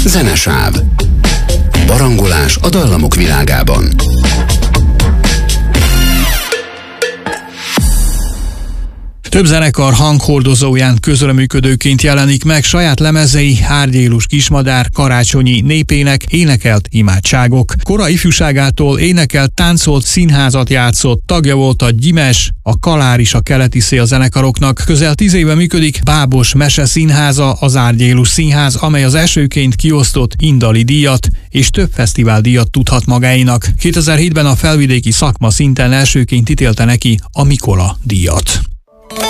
Zenesáv. Barangolás a dallamok világában. Több zenekar hanghordozóján közreműködőként jelenik meg saját lemezei, Árgyélus kismadár, Karácsonyi népének, énekelt imádságok. Kora ifjúságától énekelt, táncolt, színházat játszott, tagja volt a Gyimes, a Kaláris, a Keleti Szél zenekaroknak. Közel 10 éve működik Bábos Mese Színháza, az Árgyélus Színház, amely az elsőként kiosztott Indali díjat és több fesztiváldíjat tudhat magáinak. 2007-ben a felvidéki szakma szinten elsőként ítélte neki a Mikola díjat.